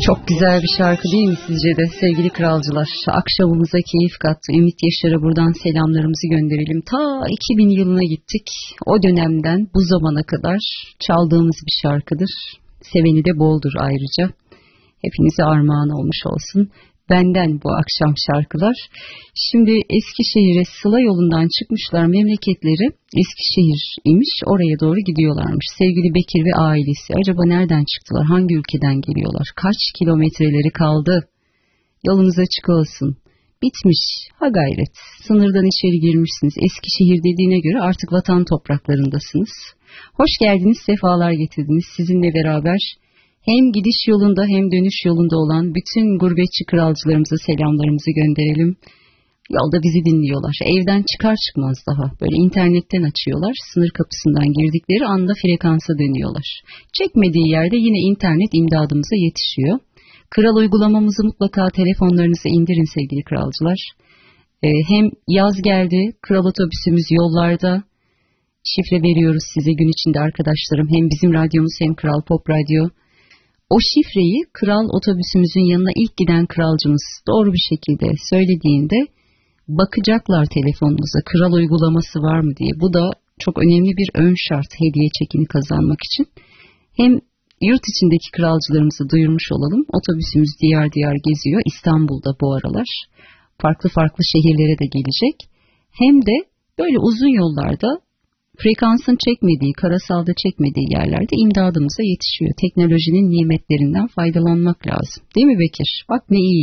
Çok güzel bir şarkı değil mi sizce de sevgili kralcılar? Akşamımıza keyif kattı. Ümit Yaşar'a buradan selamlarımızı gönderelim. Ta 2000 yılına gittik. O dönemden bu zamana kadar çaldığımız bir şarkıdır. Seveni de boldur ayrıca. Hepinize armağan olmuş olsun. Benden bu akşam şarkılar. Şimdi Eskişehir'e Sıla yolundan çıkmışlar, memleketleri Eskişehir imiş, oraya doğru gidiyorlarmış. Sevgili Bekir ve ailesi acaba nereden çıktılar, hangi ülkeden geliyorlar, kaç kilometreleri kaldı? Yolunuz açık olsun. Bitmiş, ha gayret, sınırdan içeri girmişsiniz. Eskişehir dediğine göre artık vatan topraklarındasınız. Hoş geldiniz, sefalar getirdiniz. Sizinle beraber hem gidiş yolunda hem dönüş yolunda olan bütün gurbetçi kralcılarımıza selamlarımızı gönderelim. Yolda bizi dinliyorlar. Evden çıkar çıkmaz daha böyle internetten açıyorlar. Sınır kapısından girdikleri anda frekansa dönüyorlar. Çekmediği yerde yine internet imdadımıza yetişiyor. Kral uygulamamızı mutlaka telefonlarınıza indirin sevgili kralcılar. Hem yaz geldi, kral otobüsümüz yollarda. Şifre veriyoruz size gün içinde arkadaşlarım. Hem bizim radyomuz hem Kral Pop Radyo. O şifreyi kral otobüsümüzün yanına ilk giden kralcımız doğru bir şekilde söylediğinde bakacaklar telefonunuza kral uygulaması var mı diye. Bu da çok önemli bir ön şart hediye çekini kazanmak için. Hem yurt içindeki kralcılarımızı duyurmuş olalım. Otobüsümüz diyar diyar geziyor İstanbul'da bu aralar. Farklı farklı şehirlere de gelecek. Hem de böyle uzun yollarda frekansın çekmediği, karasalda çekmediği yerlerde imdadımıza yetişiyor. Teknolojinin nimetlerinden faydalanmak lazım. Değil mi Bekir? Bak ne iyi.